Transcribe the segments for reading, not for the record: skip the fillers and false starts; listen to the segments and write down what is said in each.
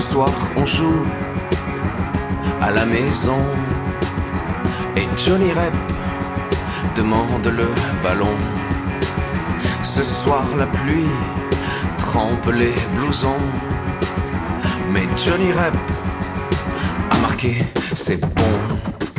soir on joue à la maison et Johnny Rep demande le ballon. Ce soir la pluie trempe les blousons, mais Johnny Rep a marqué, c'est bon.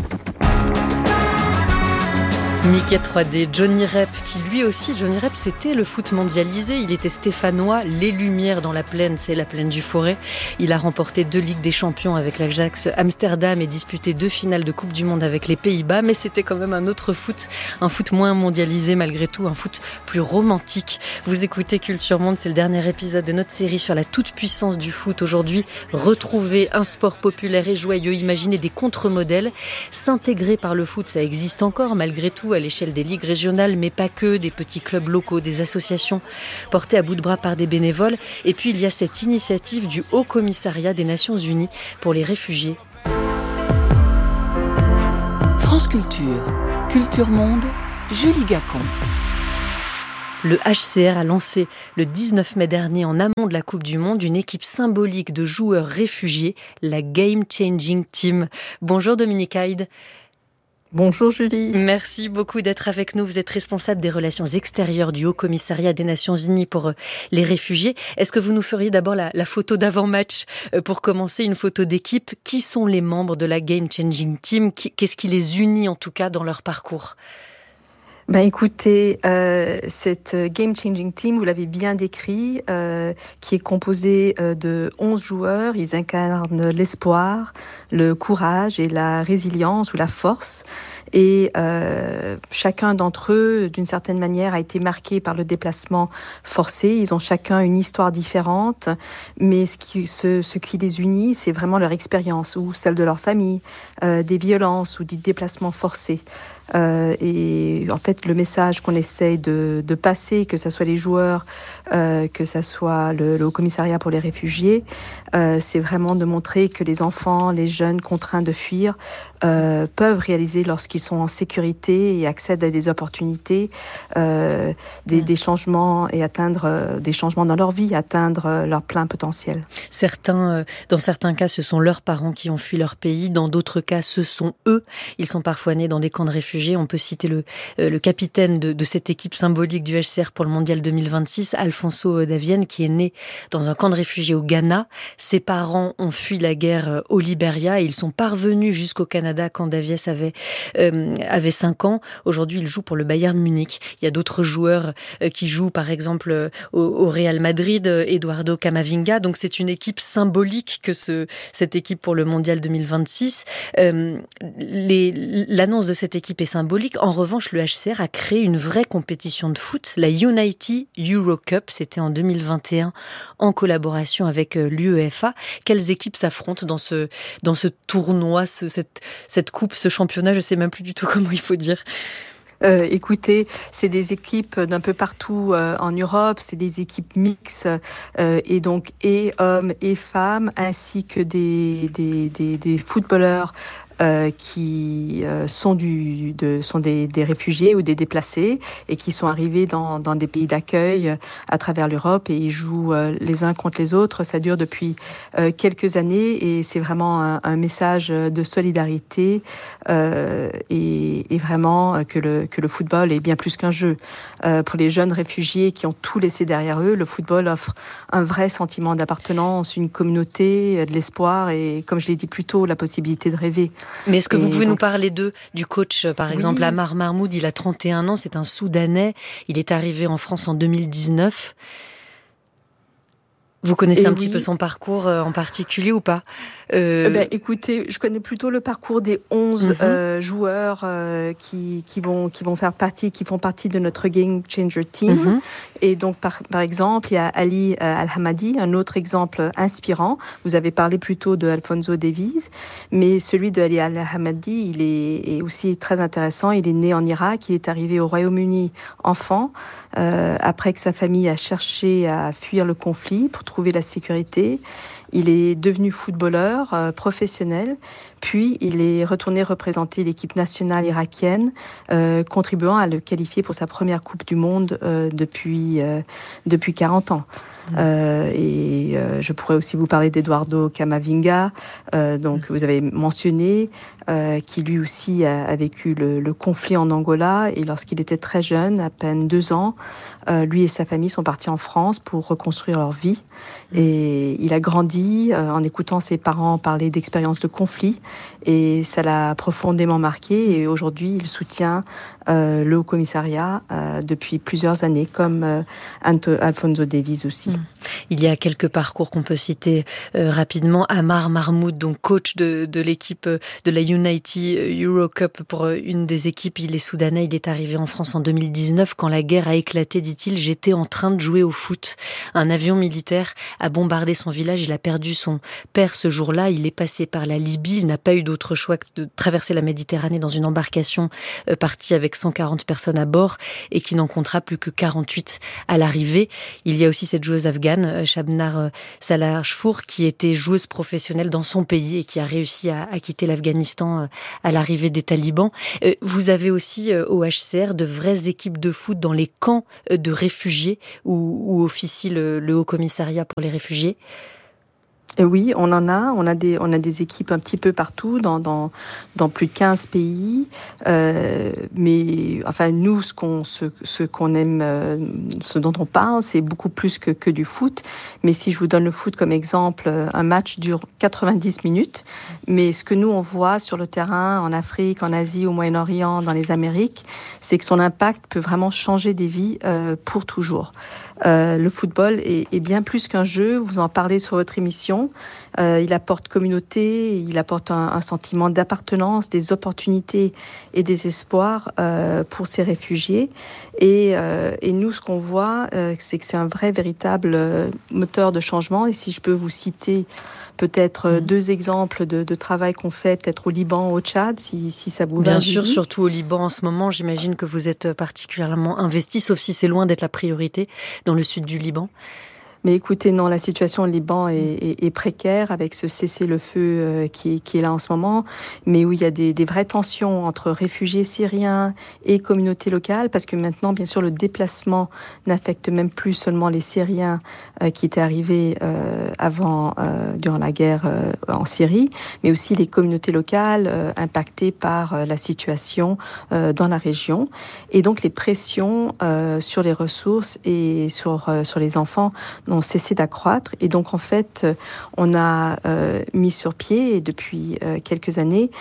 Mickey 3D, Johnny Rep, qui lui aussi, Johnny Rep, c'était le foot mondialisé. Il était stéphanois, les Lumières dans la plaine, c'est la plaine du Forêt. Il a remporté 2 Ligues des Champions avec l'Ajax Amsterdam et disputé 2 finales de Coupe du Monde avec les Pays-Bas. Mais c'était quand même un autre foot, un foot moins mondialisé malgré tout, un foot plus romantique. Vous écoutez Culture Monde, c'est le dernier épisode de notre série sur la toute-puissance du foot. Aujourd'hui, retrouver un sport populaire et joyeux, imaginer des contre-modèles, s'intégrer par le foot, ça existe encore malgré tout à l'échelle des ligues régionales, mais pas que, des petits clubs locaux, des associations portées à bout de bras par des bénévoles. Et puis il y a cette initiative du Haut Commissariat des Nations Unies pour les réfugiés. France Culture, Culture Monde, Julie Gacon. Le HCR a lancé le 19 mai dernier, en amont de la Coupe du Monde, une équipe symbolique de joueurs réfugiés, la Game Changing Team. Bonjour Dominique Hyde. Bonjour Julie. Merci beaucoup d'être avec nous. Vous êtes responsable des relations extérieures du Haut Commissariat des Nations Unies pour les réfugiés. Est-ce que vous nous feriez d'abord la photo d'avant-match pour commencer, une photo d'équipe? Qui sont les membres de la Game Changing Team? Qu'est-ce qui les unit en tout cas dans leur parcours? Écoutez, cette Game Changing Team, vous l'avez bien décrit, qui est composée de 11 joueurs. Ils incarnent l'espoir, le courage et la résilience ou la force. Et chacun d'entre eux, d'une certaine manière, a été marqué par le déplacement forcé. Ils ont chacun une histoire différente, mais ce qui les unit, c'est vraiment leur expérience ou celle de leur famille, des violences ou des déplacements forcés. Et en fait, le message qu'on essaye de passer, que ce soit les joueurs, que ce soit le Haut Commissariat pour les réfugiés, c'est vraiment de montrer que les enfants, les jeunes contraints de fuir peuvent réaliser, lorsqu'ils sont en sécurité et accèdent à des opportunités, des changements et atteindre des changements dans leur vie, atteindre leur plein potentiel. Dans certains cas, ce sont leurs parents qui ont fui leur pays. Dans d'autres cas, ce sont eux. Ils sont parfois nés dans des camps de réfugiés. On peut citer le capitaine de cette équipe symbolique du HCR pour le Mondial 2026, Alfonso Davienne, qui est né dans un camp de réfugiés au Ghana. Ses parents ont fui la guerre au Libéria et ils sont parvenus jusqu'au Canada quand Davies avait 5 ans. Aujourd'hui, il joue pour le Bayern Munich. Il y a d'autres joueurs qui jouent, par exemple, au Real Madrid, Eduardo Camavinga. Donc, c'est une équipe symbolique que cette équipe pour le Mondial 2026. L'annonce de cette équipe est symbolique. En revanche, le HCR a créé une vraie compétition de foot, la Unity Euro Cup. C'était en 2021 en collaboration avec l'UEFA. Quelles équipes s'affrontent dans ce tournoi, cette coupe, ce championnat? Je ne sais même plus du tout comment il faut dire. Écoutez, c'est des équipes d'un peu partout en Europe, c'est des équipes mixtes et donc et hommes et femmes, ainsi que des footballeurs qui sont des réfugiés ou des déplacés et qui sont arrivés dans des pays d'accueil à travers l'Europe, et ils jouent les uns contre les autres. Ça dure depuis quelques années et c'est vraiment un message de solidarité et vraiment que le football est bien plus qu'un jeu. Pour les jeunes réfugiés qui ont tout laissé derrière eux, le football offre un vrai sentiment d'appartenance, une communauté, de l'espoir et, comme je l'ai dit plus tôt, la possibilité de rêver. Mais est-ce que vous pouvez nous parler du coach, par exemple, Amar Mahmoud? Il a 31 ans, c'est un Soudanais. Il est arrivé en France en 2019. Vous connaissez un petit peu son parcours en particulier ou pas? Écoutez, je connais plutôt le parcours des 11 joueurs qui font partie de notre Game Changer Team. Et donc, par exemple, il y a Ali Al-Hamadi, un autre exemple inspirant. Vous avez parlé plutôt de Alfonso Davies, mais celui de Ali Al-Hamadi, il est aussi très intéressant. Il est né en Irak, il est arrivé au Royaume-Uni enfant, après que sa famille a cherché à fuir le conflit pour trouver la sécurité. Il est devenu footballeur professionnel, Puis, il est retourné représenter l'équipe nationale irakienne, contribuant à le qualifier pour sa première Coupe du Monde depuis 40 ans. Je pourrais aussi vous parler d'Eduardo Camavinga, donc vous avez mentionné, qui lui aussi a vécu le conflit en Angola, et lorsqu'il était très jeune, à peine 2 ans, lui et sa famille sont partis en France pour reconstruire leur vie. Et il a grandi en écoutant ses parents parler d'expériences de conflit, et ça l'a profondément marqué. Et aujourd'hui, il soutient le Haut-Commissariat depuis plusieurs années, comme Alphonso Davies aussi. Il y a quelques parcours qu'on peut citer rapidement. Amar Mahmoud, donc coach de l'équipe de la United Eurocup pour une des équipes. Il est soudanais, il est arrivé en France en 2019 quand la guerre a éclaté, dit-il. J'étais en train de jouer au foot. Un avion militaire a bombardé son village. Il a perdu son père ce jour-là. Il est passé par la Libye. Il n'a pas eu d'autre choix que de traverser la Méditerranée dans une embarcation partie avec 140 personnes à bord et qui n'en comptera plus que 48 à l'arrivée. Il y a aussi cette joueuse afghane, Shabnar Salahshpour, qui était joueuse professionnelle dans son pays et qui a réussi à quitter l'Afghanistan à l'arrivée des talibans. Vous avez aussi au HCR de vraies équipes de foot dans les camps de réfugiés où officie le Haut-Commissariat pour les réfugiés. Oui, on a des équipes un petit peu partout dans plus de 15 pays, mais enfin nous ce qu'on aime, ce dont on parle, c'est beaucoup plus que du foot. Mais si je vous donne le foot comme exemple, un match dure 90 minutes, mais ce que nous on voit sur le terrain en Afrique, en Asie, au Moyen-Orient, dans les Amériques, c'est que son impact peut vraiment changer des vies pour toujours. Le football est bien plus qu'un jeu, vous en parlez sur votre émission. Il apporte communauté, il apporte un sentiment d'appartenance, des opportunités et des espoirs pour ces réfugiés. Et nous, ce qu'on voit, c'est que c'est un vrai, véritable moteur de changement. Et si je peux vous citer peut-être 2 exemples de travail qu'on fait, peut-être au Liban, au Tchad, si ça vous va. Bien sûr, surtout au Liban en ce moment, j'imagine que vous êtes particulièrement investi, sauf si c'est loin d'être la priorité, dans le sud du Liban. Mais écoutez, non, la situation au Liban est précaire avec ce cessez-le-feu qui est là en ce moment, mais où il y a des vraies tensions entre réfugiés syriens et communautés locales, parce que maintenant, bien sûr, le déplacement n'affecte même plus seulement les Syriens qui étaient arrivés durant la guerre en Syrie, mais aussi les communautés locales impactées par la situation dans la région. Et donc, les pressions sur les ressources et sur les enfants n'ont cessé d'accroître. Et donc, en fait, on a mis sur pied, et depuis quelques années,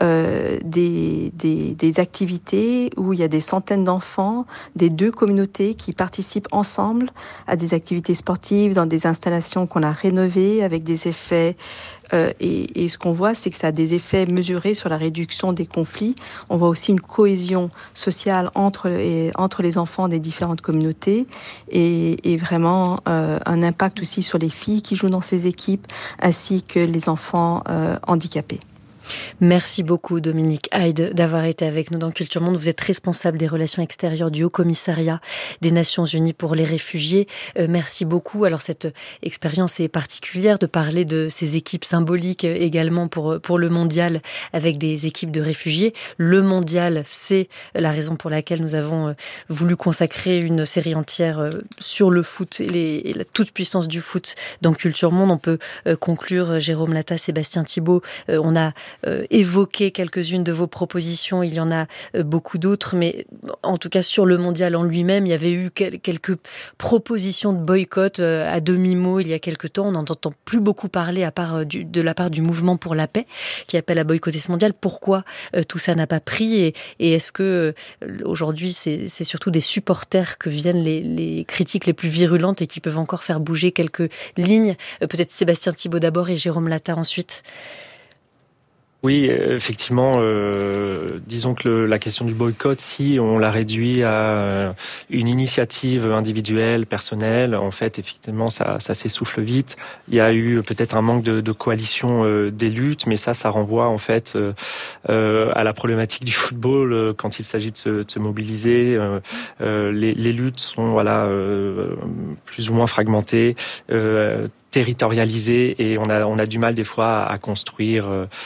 des activités où il y a des centaines d'enfants des 2 communautés qui participent ensemble à des activités sportives dans des installations qu'on a rénovées avec des effets. Et ce qu'on voit, c'est que ça a des effets mesurés sur la réduction des conflits. On voit aussi une cohésion sociale entre les enfants des différentes communautés et vraiment un impact aussi sur les filles qui jouent dans ces équipes ainsi que les enfants handicapés. Merci beaucoup Dominique Hyde d'avoir été avec nous dans Culture Monde. Vous êtes responsable des relations extérieures du Haut-Commissariat des Nations Unies pour les réfugiés. Merci beaucoup. Alors cette expérience est particulière de parler de ces équipes symboliques également pour le mondial avec des équipes de réfugiés. Le mondial, c'est la raison pour laquelle nous avons voulu consacrer une série entière sur le foot et la toute-puissance du foot dans Culture Monde. On peut conclure, Jérôme Latta, Sébastien Thibault, on a évoquer quelques-unes de vos propositions. Il y en a beaucoup d'autres, mais en tout cas sur le mondial en lui-même, il y avait eu quelques propositions de boycott à demi-mot il y a quelques temps. On n'entend plus beaucoup parler de la part du mouvement pour la paix qui appelle à boycotter ce mondial. Pourquoi tout ça n'a pas pris et est-ce que aujourd'hui c'est surtout des supporters que viennent les critiques les plus virulentes et qui peuvent encore faire bouger quelques lignes? Peut-être Sébastien Thibault d'abord et Jérôme Latta ensuite. Oui, effectivement, disons que la question du boycott, si on l'a réduit à une initiative individuelle, personnelle, en fait, effectivement, ça s'essouffle vite. Il y a eu peut-être un manque de coalition des luttes, mais ça renvoie en fait à la problématique du football quand il s'agit de se mobiliser. Les luttes sont plus ou moins fragmentées. territorialisé et on a du mal des fois à construire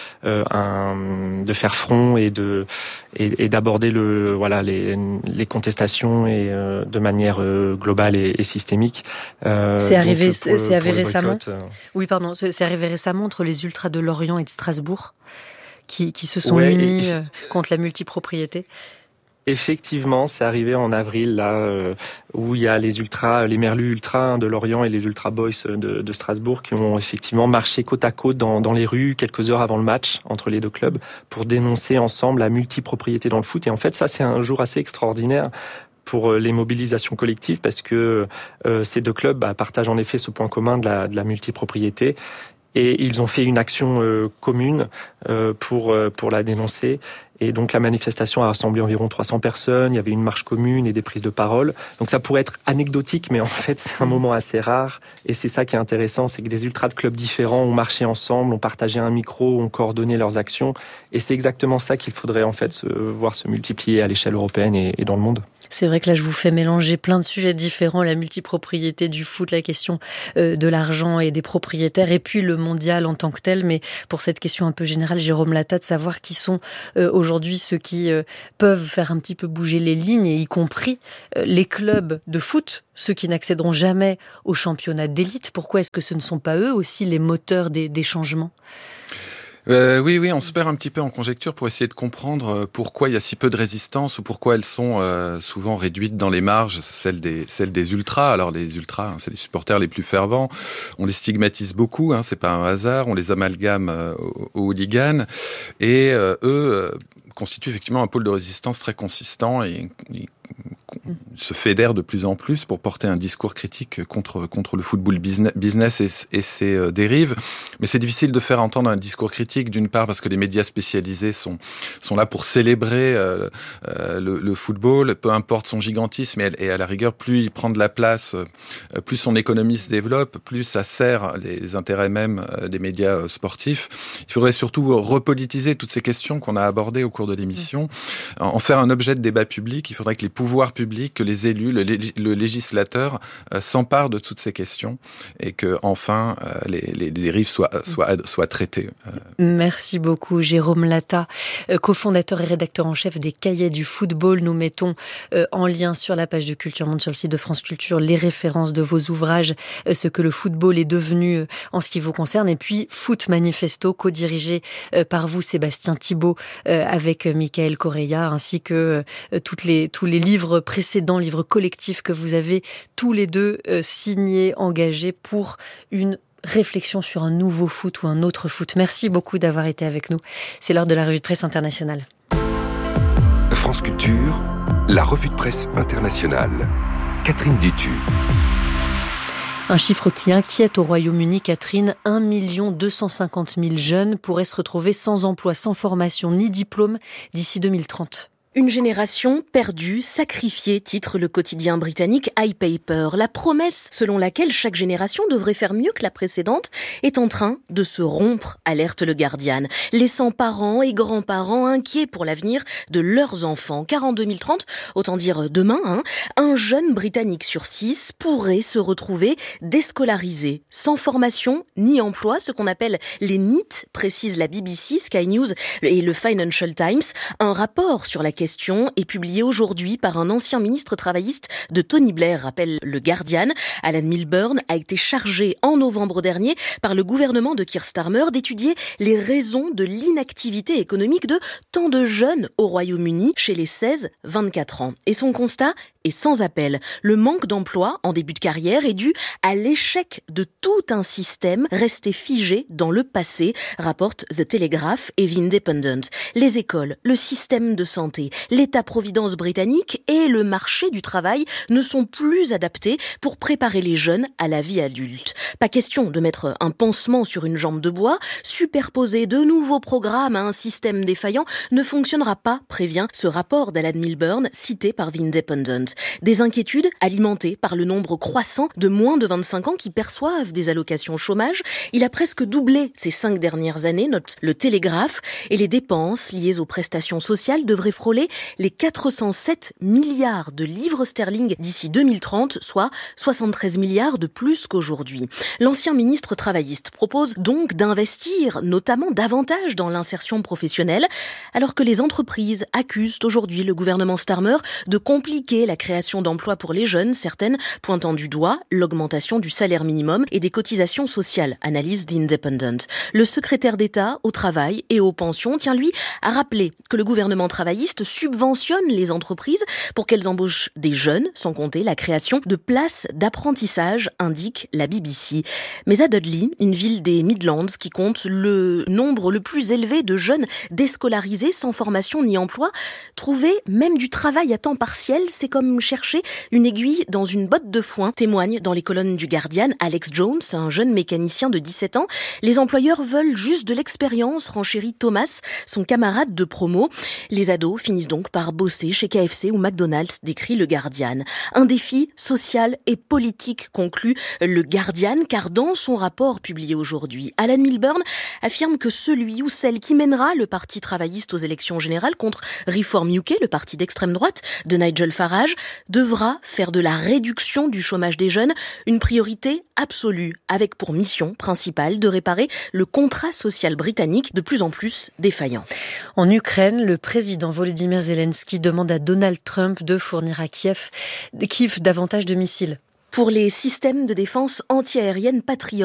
de faire front et d'aborder les contestations et de manière globale et systémique. C'est arrivé récemment. Oui, pardon, c'est arrivé récemment entre les ultras de Lorient et de Strasbourg qui se sont unis contre la multipropriété. Effectivement, c'est arrivé en avril, là, où il y a les Merlus Ultras de Lorient et les Ultra Boys de Strasbourg qui ont effectivement marché côte à côte dans les rues quelques heures avant le match entre les deux clubs pour dénoncer ensemble la multipropriété dans le foot. Et en fait, ça, c'est un jour assez extraordinaire pour les mobilisations collectives parce que ces deux clubs partagent en effet ce point commun de la multipropriété. Et ils ont fait une action commune pour la dénoncer. Et donc la manifestation a rassemblé environ 300 personnes, il y avait une marche commune et des prises de parole. Donc ça pourrait être anecdotique, mais en fait c'est un moment assez rare. Et c'est ça qui est intéressant, c'est que des ultras de clubs différents ont marché ensemble, ont partagé un micro, ont coordonné leurs actions. Et c'est exactement ça qu'il faudrait en fait voir se multiplier à l'échelle européenne et dans le monde. C'est vrai que là, je vous fais mélanger plein de sujets différents, la multipropriété du foot, la question de l'argent et des propriétaires, et puis le mondial en tant que tel. Mais pour cette question un peu générale, Jérôme Latta, de savoir qui sont aujourd'hui ceux qui peuvent faire un petit peu bouger les lignes, et y compris les clubs de foot, ceux qui n'accéderont jamais au championnat d'élite. Pourquoi est-ce que ce ne sont pas eux aussi les moteurs des changements ? Oui, on se perd un petit peu en conjecture pour essayer de comprendre pourquoi il y a si peu de résistance ou pourquoi elles sont souvent réduites dans les marges, celles des ultras. Alors les ultras, c'est les supporters les plus fervents. On les stigmatise beaucoup, c'est pas un hasard. On les amalgame aux hooligans et eux constituent effectivement un pôle de résistance très consistant et se fédèrent de plus en plus pour porter un discours critique contre le football business et ses dérives. Mais c'est difficile de faire entendre un discours critique, d'une part parce que les médias spécialisés sont là pour célébrer le football, peu importe son gigantisme, et à la rigueur, plus il prend de la place, plus son économie se développe, plus ça sert les intérêts même des médias sportifs. Il faudrait surtout repolitiser toutes ces questions qu'on a abordées au cours de l'émission, en faire un objet de débat public. Il faudrait que les pouvoirs publics, que les élus, le législateur s'emparent de toutes ces questions et que enfin les dérives soient traitées. Merci beaucoup Jérôme Latta, cofondateur et rédacteur en chef des Cahiers du football. Nous mettons en lien sur la page de Culture Monde sur le site de France Culture les références de vos ouvrages, ce que le football est devenu en ce qui vous concerne, et puis Foot Manifesto, co-dirigé par vous Sébastien Thibault avec Michael Correia, ainsi que tous les livres précédents, livres collectifs que vous avez tous les deux signés, engagés pour une réflexion sur un nouveau foot ou un autre foot. Merci beaucoup d'avoir été avec nous. C'est l'heure de la revue de presse internationale. France Culture, la revue de presse internationale. Catherine Dutu. Un chiffre qui inquiète au Royaume-Uni, Catherine. 1 250 000 jeunes pourraient se retrouver sans emploi, sans formation ni diplôme d'ici 2030. Une génération perdue, sacrifiée, titre le quotidien britannique iPaper. La promesse selon laquelle chaque génération devrait faire mieux que la précédente est en train de se rompre, alerte le Guardian, laissant parents et grands-parents inquiets pour l'avenir de leurs enfants. Car en 2030, autant dire demain, un jeune Britannique sur 6 pourrait se retrouver déscolarisé, sans formation ni emploi, ce qu'on appelle les NEET, précise la BBC, Sky News et le Financial Times. Un rapport sur la question est publié aujourd'hui par un ancien ministre travailliste de Tony Blair, rappelle le Guardian. Alan Milburn a été chargé en novembre dernier par le gouvernement de Keir Starmer d'étudier les raisons de l'inactivité économique de tant de jeunes au Royaume-Uni chez les 16-24 ans. Et son constat est sans appel. Le manque d'emploi en début de carrière est dû à l'échec de tout un système resté figé dans le passé, rapporte The Telegraph et The Independent. Les écoles, le système de santé, l'État-providence britannique et le marché du travail ne sont plus adaptés pour préparer les jeunes à la vie adulte. Pas question de mettre un pansement sur une jambe de bois. Superposer de nouveaux programmes à un système défaillant ne fonctionnera pas, prévient ce rapport d'Alan Milburn cité par The Independent. Des inquiétudes alimentées par le nombre croissant de moins de 25 ans qui perçoivent des allocations chômage. Il a presque doublé ces 5 dernières années, note le Télégraphe, et les dépenses liées aux prestations sociales devraient frôler les 407 milliards de livres sterling d'ici 2030, soit 73 milliards de plus qu'aujourd'hui. L'ancien ministre travailliste propose donc d'investir notamment davantage dans l'insertion professionnelle, alors que les entreprises accusent aujourd'hui le gouvernement Starmer de compliquer la création d'emplois pour les jeunes, certaines pointant du doigt l'augmentation du salaire minimum et des cotisations sociales, analyse The Independent. Le secrétaire d'État au travail et aux pensions tient, lui, à rappeler que le gouvernement travailliste subventionne les entreprises pour qu'elles embauchent des jeunes, sans compter la création de places d'apprentissage, indique la BBC. Mais à Dudley, une ville des Midlands qui compte le nombre le plus élevé de jeunes déscolarisés sans formation ni emploi, trouver même du travail à temps partiel, c'est comme chercher une aiguille dans une botte de foin, témoigne dans les colonnes du Guardian Alex Jones, un jeune mécanicien de 17 ans. Les employeurs veulent juste de l'expérience, renchérit Thomas, son camarade de promo. Les ados finissent donc par bosser chez KFC ou McDonald's, décrit le Guardian. Un défi social et politique, conclut le Guardian, car dans son rapport publié aujourd'hui, Alan Milburn affirme que celui ou celle qui mènera le parti travailliste aux élections générales contre Reform UK, le parti d'extrême droite de Nigel Farage, devra faire de la réduction du chômage des jeunes une priorité absolue, avec pour mission principale de réparer le contrat social britannique de plus en plus défaillant. En Ukraine, le président Volodymyr Zelensky demande à Donald Trump de fournir à Kiev davantage de missiles. Pour les systèmes de défense antiaérienne Patriot,